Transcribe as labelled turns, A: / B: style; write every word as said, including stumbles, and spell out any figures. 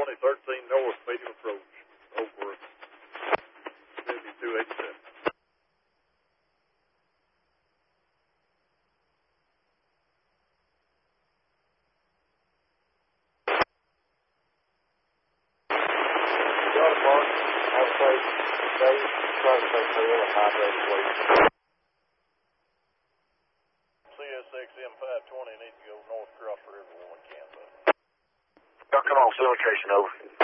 A: twenty thirteen North, medium approach, over seventy-two eighty-seven.
B: Got it, Mark. Have a safe day. Try to stay clear of high rate of weight.
A: C S X M five twenty needs to go north across the river when we can, but.
B: Y'all come on, civil location, over.